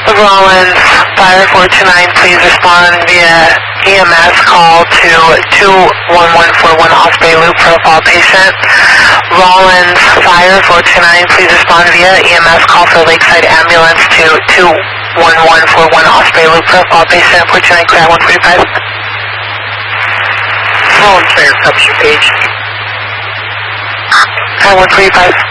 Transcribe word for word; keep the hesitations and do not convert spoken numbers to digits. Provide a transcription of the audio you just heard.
Rollins, Fire four two nine, please respond via E M S call to two one one four one Osprey Loop profile patient. Rollins, Fire four two nine, please respond via E M S call for Lakeside Ambulance to two one one four one Osprey Loop profile patient, four two nine clear one forty-five. Rollins, Fire, copy your page. At one forty-five.